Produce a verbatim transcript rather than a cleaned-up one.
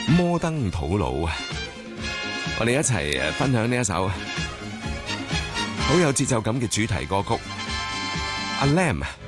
摩登土佬啊！我哋一齊誒分享呢一首好有節奏感嘅主題歌曲。阿 Lam